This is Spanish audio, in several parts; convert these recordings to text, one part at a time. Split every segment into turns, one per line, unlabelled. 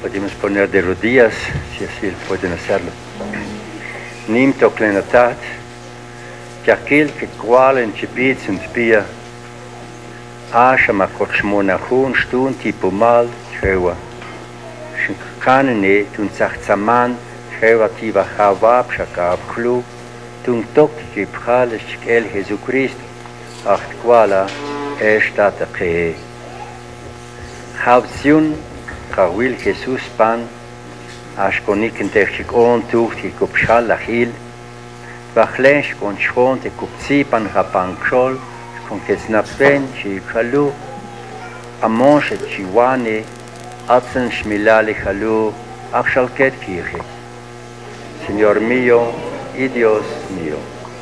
Podemos poner de rodillas, si así pueden hacerlo. Nim toclenatat, que aquel que cual en chibitz en spia, asha ma kochmona hun stun tipo mal, chewa. Shinkanene tun zachtzaman, chewa tiva chavab, shakab klu, tun tok kipchal el Jesucristo, acht kuala, estat ache. Havziun, Kawil Jesús pan, ashkonik en techik on tucht ki kupshal lachil, vachlensh kon schon te kupzi pan rapankshol, kon kesnapsen chi chalu, amonsh et chiwane, atsen shmilale chalu, achshalket kirche. Señor mío y Dios mío.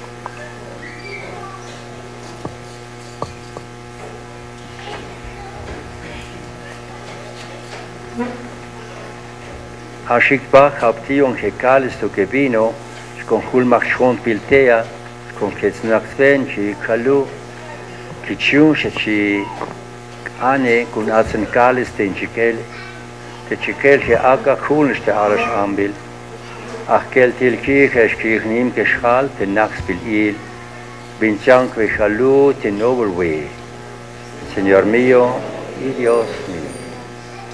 Ashikbach habtion hekalis to kevino, con hulmach schon piltea, con ketsnaxven chi kalu, kichun chi ane kun atsen kalis ten chikel, te chikel he aga kunst de alles ambil, ach kel til kirche schich nim geschal te nax bil il, bin chank ve chalu te noble way. Señor mío y Dios mío.